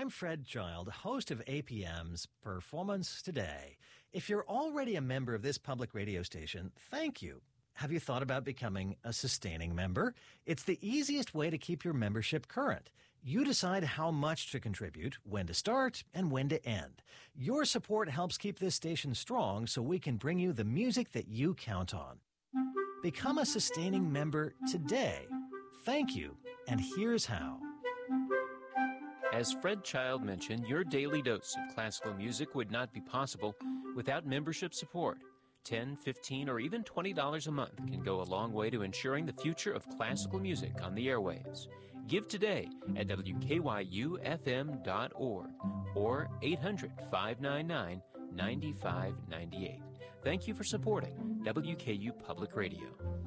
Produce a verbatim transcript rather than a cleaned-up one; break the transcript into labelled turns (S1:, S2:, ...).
S1: I'm Fred Child, host of A P M's Performance Today. If you're already a member of this public radio station, thank you. Have you thought about becoming a sustaining member? It's the easiest way to keep your membership current. You decide how much to contribute, when to start, and when to end. Your support helps keep this station strong so we can bring you the music that you count on. Become a sustaining member today. Thank you, and here's how.
S2: As Fred Child mentioned, your daily dose of classical music would not be possible without membership support. ten dollars, fifteen dollars, or even twenty dollars a month can go a long way to ensuring the future of classical music on the airwaves. Give today at W K Y U F M dot org or eight hundred, five nine nine, nine five nine eight. Thank you for supporting W K U Public Radio.